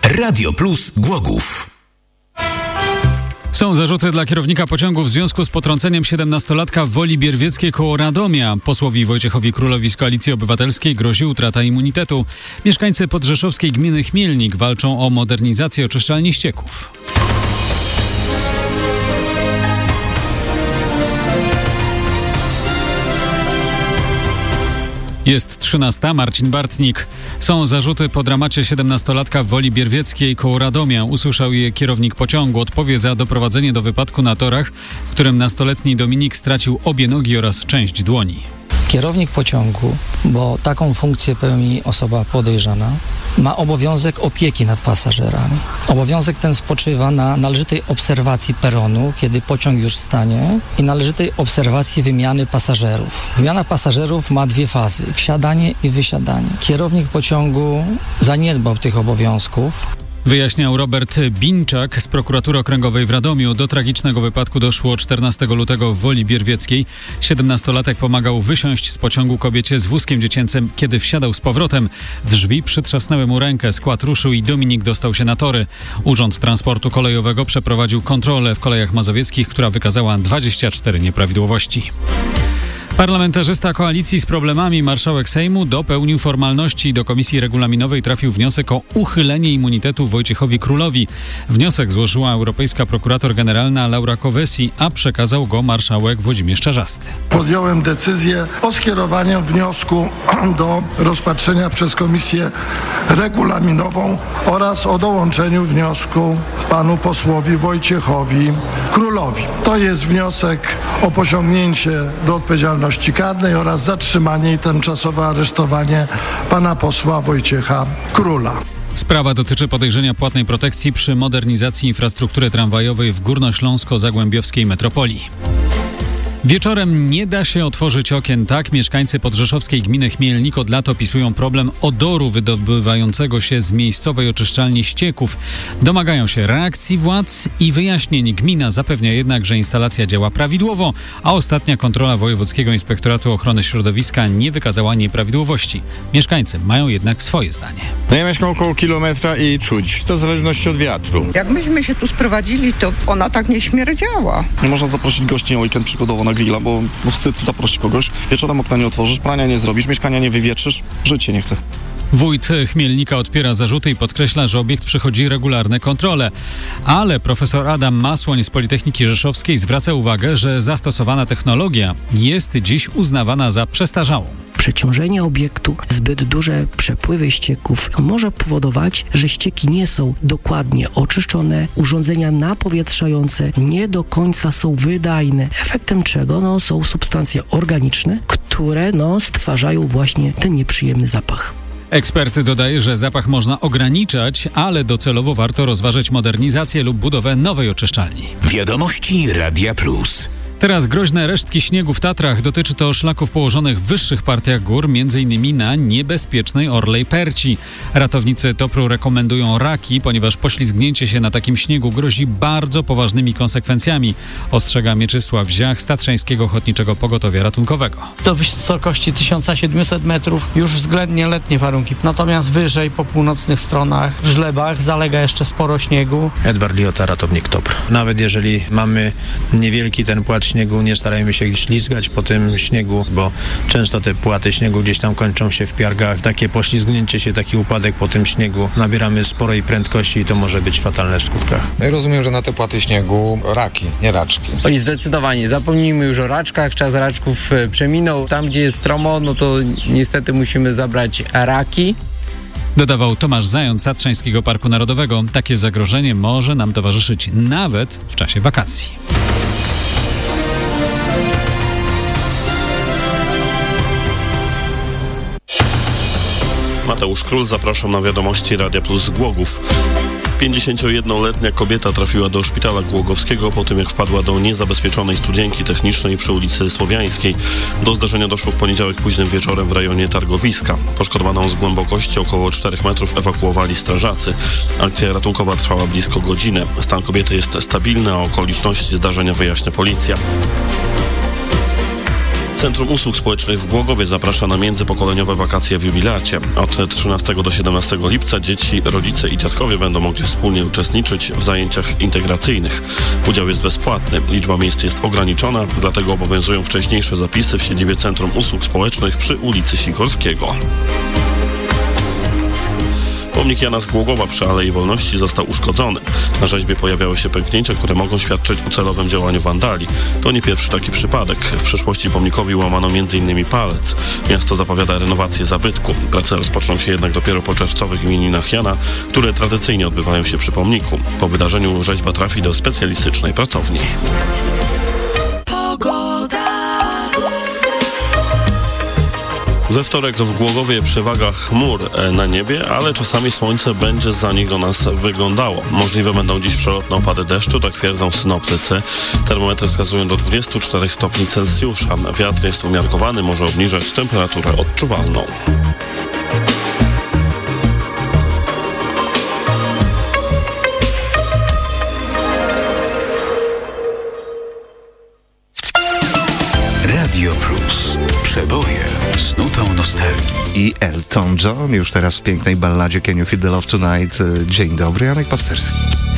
Radio Plus Głogów. Są zarzuty dla kierownika pociągu w związku z potrąceniem 17-latka w Woli Bierwieckiej koło Radomia. Posłowi Wojciechowi Królowi z Koalicji Obywatelskiej grozi utrata immunitetu. Mieszkańcy podrzeszowskiej gminy Chmielnik walczą o modernizację oczyszczalni ścieków. Jest 13. Marcin Bartnik. Są zarzuty po dramacie 17-latka w Woli Bierwieckiej koło Radomia. Usłyszał je kierownik pociągu. Odpowie za doprowadzenie do wypadku na torach, w którym nastoletni Dominik stracił obie nogi oraz część dłoni. Kierownik pociągu, bo taką funkcję pełni osoba podejrzana, ma obowiązek opieki nad pasażerami. Obowiązek ten spoczywa na należytej obserwacji peronu, kiedy pociąg już stanie, i należytej obserwacji wymiany pasażerów. Wymiana pasażerów ma dwie fazy: wsiadanie i wysiadanie. Kierownik pociągu zaniedbał tych obowiązków. Wyjaśniał Robert Binczak z Prokuratury Okręgowej w Radomiu. Do tragicznego wypadku doszło 14 lutego w Woli Bierwieckiej. 17-latek pomagał wysiąść z pociągu kobiecie z wózkiem dziecięcym. Kiedy wsiadał z powrotem, drzwi przytrzasnęły mu rękę, skład ruszył i Dominik dostał się na tory. Urząd Transportu Kolejowego przeprowadził kontrolę w Kolejach Mazowieckich, która wykazała 24 nieprawidłowości. Parlamentarzysta koalicji z problemami, marszałek Sejmu, dopełnił formalności. Do Komisji Regulaminowej trafił wniosek o uchylenie immunitetu Wojciechowi Królowi. Wniosek złożyła europejska prokurator generalna Laura Kövesi, a przekazał go marszałek Włodzimierz Czarzasty. Podjąłem decyzję o skierowaniu wniosku do rozpatrzenia przez Komisję Regulaminową oraz o dołączeniu wniosku panu posłowi Wojciechowi Królowi. To jest wniosek o pociągnięcie do odpowiedzialności karnej oraz zatrzymanie i tymczasowe aresztowanie pana posła Wojciecha Króla. Sprawa dotyczy podejrzenia płatnej protekcji przy modernizacji infrastruktury tramwajowej w górnośląsko-zagłębiowskiej metropolii. Wieczorem nie da się otworzyć okien. Tak mieszkańcy podrzeszowskiej gminy Chmielnik od lat opisują problem odoru wydobywającego się z miejscowej oczyszczalni ścieków. Domagają się reakcji władz i wyjaśnień. Gmina zapewnia jednak, że instalacja działa prawidłowo, a ostatnia kontrola Wojewódzkiego Inspektoratu Ochrony Środowiska nie wykazała nieprawidłowości. Mieszkańcy mają jednak swoje zdanie. Ja mieszkam około kilometra i czuć. To w zależności od wiatru. Jak myśmy się tu sprowadzili, to ona tak nie śmierdziała. Nie można zaprosić gości na weekend przygodowo na grilla, bo wstyd zaprosić kogoś. Wieczorem okna nie otworzysz, prania nie zrobisz, mieszkania nie wywietrzysz, żyć się nie chce. Wójt Chmielnika odpiera zarzuty i podkreśla, że obiekt przechodzi regularne kontrole. Ale profesor Adam Masłoń z Politechniki Rzeszowskiej zwraca uwagę, że zastosowana technologia jest dziś uznawana za przestarzałą. Przeciążenie obiektu, zbyt duże przepływy ścieków może powodować, że ścieki nie są dokładnie oczyszczone, urządzenia napowietrzające nie do końca są wydajne, efektem czego są substancje organiczne, które stwarzają właśnie ten nieprzyjemny zapach. Ekspert dodaje, że zapach można ograniczać, ale docelowo warto rozważyć modernizację lub budowę nowej oczyszczalni. Wiadomości Radia Plus. Teraz groźne resztki śniegu w Tatrach. Dotyczy to szlaków położonych w wyższych partiach gór, m.in. na niebezpiecznej Orlej Perci. Ratownicy TOPR-u rekomendują raki, ponieważ poślizgnięcie się na takim śniegu grozi bardzo poważnymi konsekwencjami. Ostrzega Mieczysław Ziach z Tatrzańskiego Ochotniczego Pogotowia Ratunkowego. Do wysokości 1700 metrów już względnie letnie warunki. Natomiast wyżej po północnych stronach, w Żlebach, zalega jeszcze sporo śniegu. Edward Liota, ratownik TOPR. Nawet jeżeli mamy niewielki ten płat śniegu, nie starajmy się ślizgać po tym śniegu, bo często te płaty śniegu gdzieś tam kończą się w piargach. Takie poślizgnięcie się, taki upadek po tym śniegu, nabieramy sporej prędkości i to może być fatalne w skutkach. Ja rozumiem, że na te płaty śniegu raki, nie raczki. I zdecydowanie, zapomnijmy już o raczkach, czas raczków przeminął. Tam, gdzie jest stromo, to niestety musimy zabrać raki. Dodawał Tomasz Zając z Tatrzańskiego Parku Narodowego. Takie zagrożenie może nam towarzyszyć nawet w czasie wakacji. Mateusz Król, zapraszam na wiadomości Radia Plus z Głogów. 51-letnia kobieta trafiła do szpitala głogowskiego po tym, jak wpadła do niezabezpieczonej studzienki technicznej przy ulicy Słowiańskiej. Do zdarzenia doszło w poniedziałek późnym wieczorem w rejonie Targowiska. Poszkodowaną z głębokości około 4 metrów ewakuowali strażacy. Akcja ratunkowa trwała blisko godziny. Stan kobiety jest stabilny, a okoliczności zdarzenia wyjaśnia policja. Centrum Usług Społecznych w Głogowie zaprasza na międzypokoleniowe wakacje w jubilacie. Od 13 do 17 lipca dzieci, rodzice i dziadkowie będą mogli wspólnie uczestniczyć w zajęciach integracyjnych. Udział jest bezpłatny, liczba miejsc jest ograniczona, dlatego obowiązują wcześniejsze zapisy w siedzibie Centrum Usług Społecznych przy ulicy Sikorskiego. Pomnik Jana z Głogowa przy Alei Wolności został uszkodzony. Na rzeźbie pojawiały się pęknięcia, które mogą świadczyć o celowym działaniu wandali. To nie pierwszy taki przypadek. W przeszłości pomnikowi łamano m.in. palec. Miasto zapowiada renowację zabytku. Prace rozpoczną się jednak dopiero po czerwcowych imieninach Jana, które tradycyjnie odbywają się przy pomniku. Po wydarzeniu rzeźba trafi do specjalistycznej pracowni. We wtorek w Głogowie przewaga chmur na niebie, ale czasami słońce będzie za nich do nas wyglądało. Możliwe będą dziś przelotne opady deszczu, tak twierdzą synoptycy. Termometry wskazują do 24 stopni Celsjusza. Wiatr jest umiarkowany, może obniżać temperaturę odczuwalną. Radio Plus. Przeboje z nutą nostalgii. I Elton John już teraz w pięknej balladzie Can You Feel the Love Tonight. Dzień dobry, Janek Pasterski.